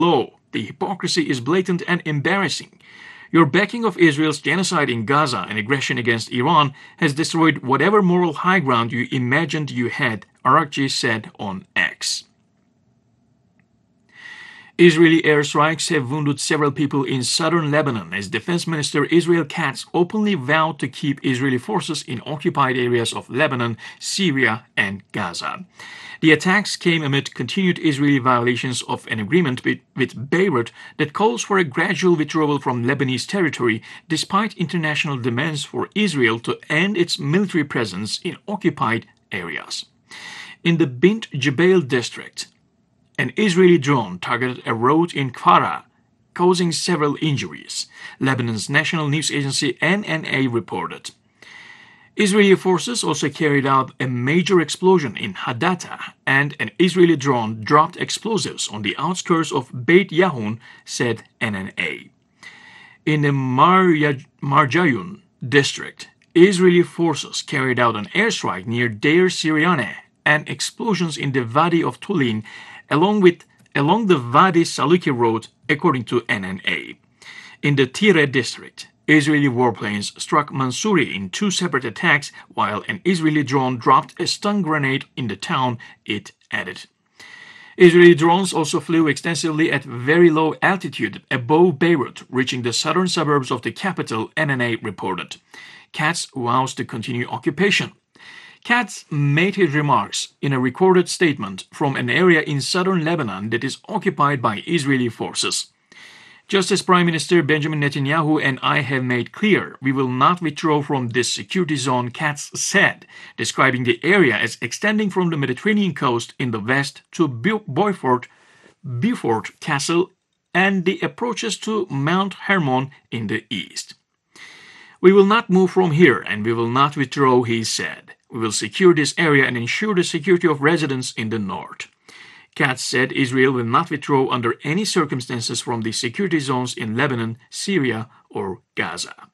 low. The hypocrisy is blatant and embarrassing. Your backing of Israel's genocide in Gaza and aggression against Iran has destroyed whatever moral high ground you imagined you had, Arakci said on X. Israeli airstrikes have wounded several people in southern Lebanon as Defense Minister Israel Katz openly vowed to keep Israeli forces in occupied areas of Lebanon, Syria, and Gaza. The attacks came amid continued Israeli violations of an agreement with Beirut that calls for a gradual withdrawal from Lebanese territory despite international demands for Israel to end its military presence in occupied areas. In the Bint Jbeil district, an Israeli drone targeted a road in Kfara, causing several injuries, Lebanon's national news agency NNA reported. Israeli forces also carried out a major explosion in Hadatta, and an Israeli drone dropped explosives on the outskirts of Beit Yahun, said NNA. In the Marjayun district, Israeli forces carried out an airstrike near Deir Sirianeh and explosions in the Wadi of Tulin along the Wadi Saluki road, according to NNA. In the Tire district, Israeli warplanes struck Mansouri in two separate attacks, while an Israeli drone dropped a stun grenade in the town, it added. Israeli drones also flew extensively at very low altitude above Beirut, reaching the southern suburbs of the capital, NNA reported. Katz vows to continue occupation. Katz made his remarks in a recorded statement from an area in southern Lebanon that is occupied by Israeli forces. Just as Prime Minister Benjamin Netanyahu and I have made clear, we will not withdraw from this security zone, Katz said, describing the area as extending from the Mediterranean coast in the west to Beaufort Castle and the approaches to Mount Hermon in the east. We will not move from here and we will not withdraw, he said. We will secure this area and ensure the security of residents in the north. Katz said Israel will not withdraw under any circumstances from the security zones in Lebanon, Syria, or Gaza.